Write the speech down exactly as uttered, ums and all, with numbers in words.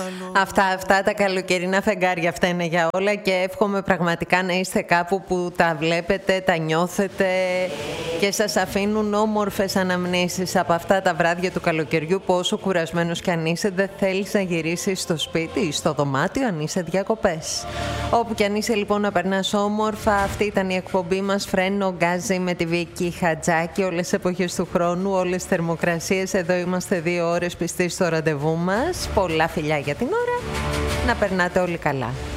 άλλο. Αυτά, αυτά τα καλοκαιρινά φεγγάρια, αυτά είναι για όλα και εύχομαι πραγματικά να είστε κάπου που τα βλέπετε, τα νιώθετε και σας αφήνουν όμορφες αναμνήσεις από αυτά τα βράδια του καλοκαιριού που όσο κουρασμένος κι αν είσαι δεν θέλεις να γυρίσεις στο σπίτι ή στο δωμάτιο αν είσαι διακοπές. Όπου κι αν είσαι λοιπόν να περνάς όμορφα, αυτή ήταν η εκπομπή μας Φρένο Γκάζι με τη Βίκη Χατζάκη, όλες τις εποχές του χρόνου, όλες τις θερμοκρασίες, εδώ είμαστε δύο ώρες πιστοί στο ραντεβού μας. Πολλά φιλιά για την ώρα, να περνάτε όλοι καλά.